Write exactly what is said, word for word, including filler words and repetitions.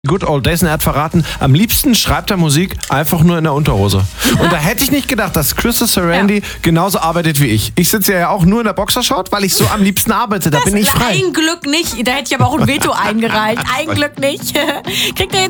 Good Old Days, er hat verraten, am liebsten schreibt er Musik einfach nur in der Unterhose. Und da hätte ich nicht gedacht, dass Crystal Sarandon ja. genauso arbeitet wie ich. Ich sitze ja auch nur in der Boxershort, weil ich so am liebsten arbeite. Da das bin ich frei. Ein Glück nicht. Da hätte ich aber auch ein Veto eingereicht. Ein Glück nicht. Kriegt ihr jetzt